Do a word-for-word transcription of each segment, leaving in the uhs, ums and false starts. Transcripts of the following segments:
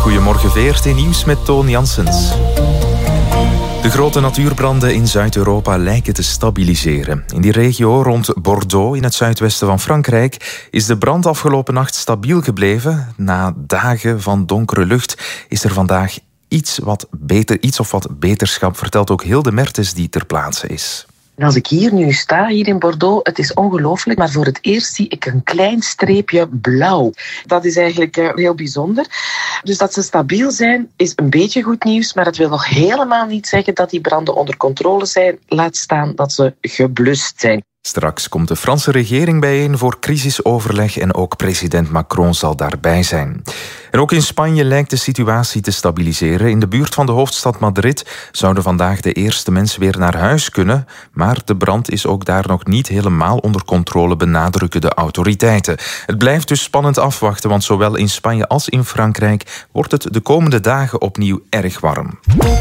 Goedemorgen V R T Nieuws met Toon Janssens. De grote natuurbranden in Zuid-Europa lijken te stabiliseren. In die regio rond Bordeaux, in het zuidwesten van Frankrijk, is de brand afgelopen nacht stabiel gebleven. Na dagen van donkere lucht is er vandaag iets, wat beter, iets of wat beterschap, vertelt ook Hilde Mertens die ter plaatse is. En als ik hier nu sta, hier in Bordeaux, het is ongelooflijk, maar voor het eerst zie ik een klein streepje blauw. Dat is eigenlijk uh, heel bijzonder. Dus dat ze stabiel zijn, is een beetje goed nieuws, maar het wil nog helemaal niet zeggen dat die branden onder controle zijn. Laat staan dat ze geblust zijn. Straks komt de Franse regering bijeen voor crisisoverleg en ook president Macron zal daarbij zijn. En ook in Spanje lijkt de situatie te stabiliseren. In de buurt van de hoofdstad Madrid zouden vandaag de eerste mensen weer naar huis kunnen, maar de brand is ook daar nog niet helemaal onder controle, benadrukken de autoriteiten. Het blijft dus spannend afwachten, want zowel in Spanje als in Frankrijk wordt het de komende dagen opnieuw erg warm.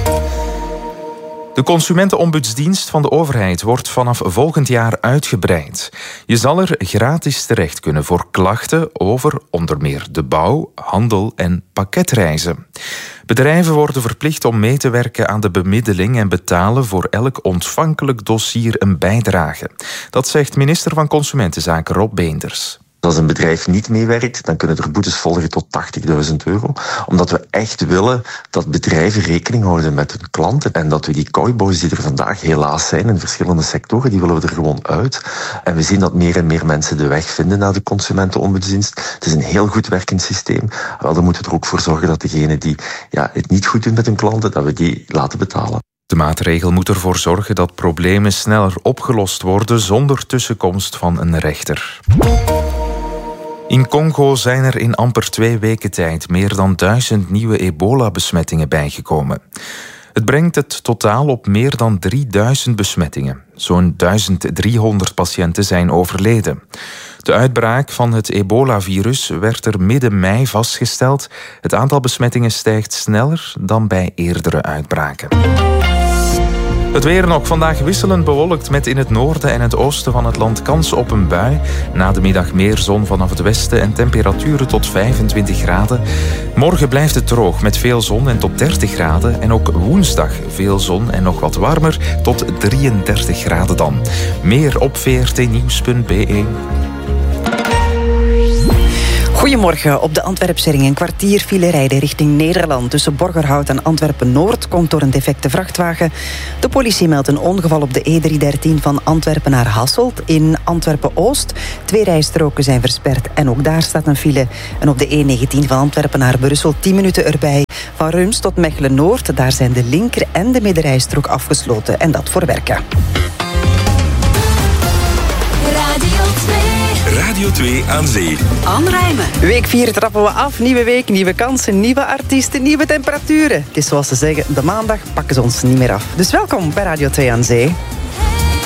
De Consumentenombudsdienst van de overheid wordt vanaf volgend jaar uitgebreid. Je zal er gratis terecht kunnen voor klachten over onder meer de bouw, handel en pakketreizen. Bedrijven worden verplicht om mee te werken aan de bemiddeling en betalen voor elk ontvankelijk dossier een bijdrage. Dat zegt minister van Consumentenzaken Rob Beenders. Als een bedrijf niet meewerkt, dan kunnen er boetes volgen tot tachtigduizend euro. Omdat we echt willen dat bedrijven rekening houden met hun klanten. En dat we die cowboys die er vandaag helaas zijn in verschillende sectoren, die willen we er gewoon uit. En we zien dat meer en meer mensen de weg vinden naar de Consumentenombudsdienst. Het is een heel goed werkend systeem. Wel, dan moeten we er ook voor zorgen dat degenen die ja, het niet goed doen met hun klanten, dat we die laten betalen. De maatregel moet ervoor zorgen dat problemen sneller opgelost worden zonder tussenkomst van een rechter. In Congo zijn er in amper twee weken tijd meer dan duizend nieuwe ebola-besmettingen bijgekomen. Het brengt het totaal op meer dan drieduizend besmettingen. Zo'n duizend driehonderd patiënten zijn overleden. De uitbraak van het ebola-virus werd er midden mei vastgesteld. Het aantal besmettingen stijgt sneller dan bij eerdere uitbraken. Het weer nog. Vandaag wisselend bewolkt met in het noorden en het oosten van het land kans op een bui. Na de middag meer zon vanaf het westen en temperaturen tot vijfentwintig graden. Morgen blijft het droog met veel zon en tot dertig graden. En ook woensdag veel zon en nog wat warmer tot drieëndertig graden dan. Meer op v r t nieuws punt b e. Goedemorgen. Op de Antwerpse ring een kwartier file rijden richting Nederland. Tussen Borgerhout en Antwerpen-Noord komt door een defecte vrachtwagen. De politie meldt een ongeval op de E driehonderddertien van Antwerpen naar Hasselt. In Antwerpen-Oost. Twee rijstroken zijn versperd en ook daar staat een file. En op de E negentien van Antwerpen naar Brussel tien minuten erbij. Van Reims tot Mechelen-Noord. Daar zijn de linker- en de middenrijstrook afgesloten. En dat voor werken. Radio twee aan zee. Anne Rijmen. Week vier trappen we af. Nieuwe week, nieuwe kansen, nieuwe artiesten, nieuwe temperaturen. Het is zoals ze zeggen, de maandag pakken ze ons niet meer af. Dus welkom bij Radio twee aan zee.